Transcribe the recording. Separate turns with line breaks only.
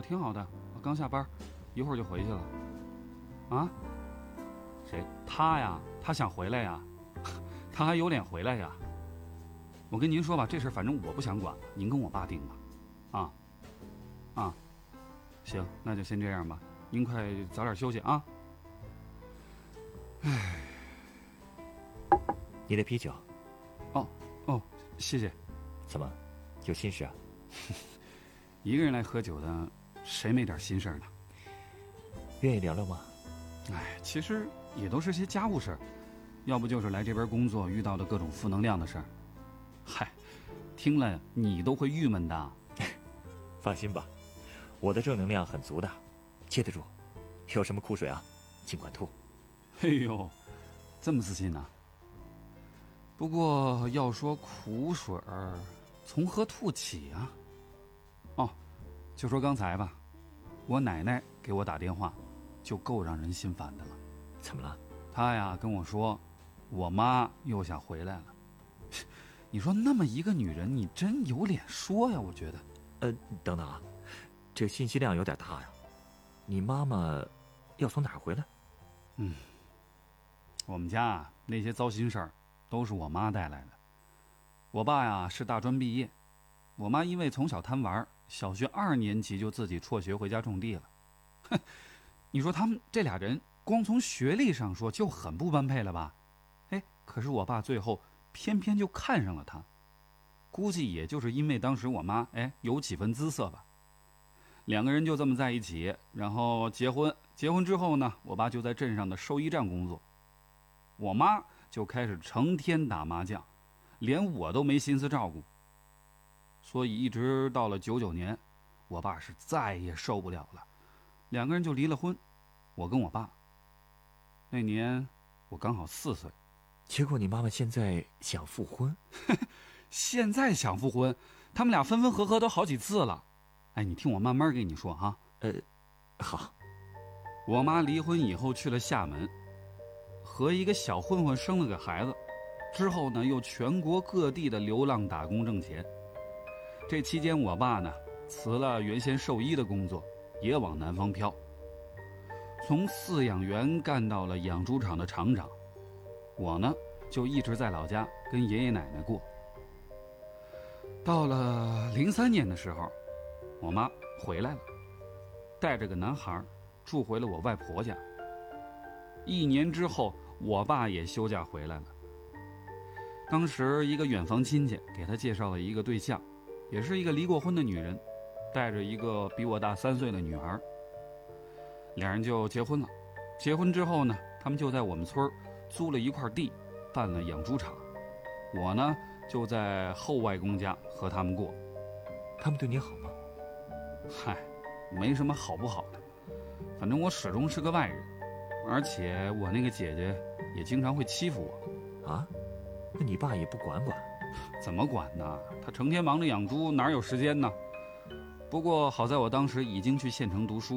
挺好的，我刚下班，一会儿就回去了。啊？谁？他呀？他想回来呀？他还有脸回来呀？我跟您说吧，这事反正我不想管了，您跟我爸定吧。行，那就先这样吧。您快早点休息啊。唉，
你的啤酒。
哦，谢谢。
怎么，有心事啊？
一个人来喝酒的，谁没点心事呢？
愿意聊聊吗？
哎，其实也都是些家务事儿，要不就是来这边工作遇到的各种负能量的事儿。嗨，听了你都会郁闷的。
放心吧，我的正能量很足的，接得住。有什么苦水啊，尽管吐。
哎呦，这么自信呢？不过要说苦水儿，从何吐起啊？哦，就说刚才吧，我奶奶给我打电话，就够让人心烦的了。
怎么了？
她呀跟我说，我妈又想回来了。你说那么一个女人，你真有脸说呀？我觉得。
等等啊，这信息量有点大呀。你妈妈要从哪儿回来？
我们家啊那些糟心事儿都是我妈带来的。我爸呀是大专毕业，我妈因为从小贪玩，小学2年级就自己辍学回家种地了。哼，你说他们这俩人光从学历上说就很不般配了吧？哎，可是我爸最后偏偏就看上了她，估计也就是因为当时我妈有几分姿色吧。两个人就这么在一起，然后结婚。结婚之后呢，我爸就在镇上的兽医站工作，我妈就开始成天打麻将，连我都没心思照顾。所以一直到了99年，我爸是再也受不了了，两个人就离了婚。我跟我爸那年我刚好4岁。
结果你妈妈现在想复婚？
现在想复婚，他们俩分分合合都好几次了。哎，你听我慢慢跟你说哈。
好。
我妈离婚以后去了厦门，和一个小混混生了个孩子，之后呢又全国各地的流浪打工挣钱。这期间我爸呢辞了原先兽医的工作，也往南方飘，从饲养员干到了养猪场的厂长。我呢就一直在老家跟爷爷奶奶过。到了03年的时候，我妈回来了，带着个男孩住回了我外婆家。1年之后，我爸也休假回来了。当时一个远房亲戚给他介绍了一个对象，也是一个离过婚的女人，带着一个比我大3岁的女儿。两人就结婚了。结婚之后呢，他们就在我们村租了一块地，办了养猪场。我呢就在后外公家和他们过。
他们对你好吗？
嗨，没什么好不好的，反正我始终是个外人，而且我那个姐姐也经常会欺负我。
啊？那你爸也不管管？
怎么管呢？他成天忙着养猪，哪有时间呢？不过好在我当时已经去县城读书，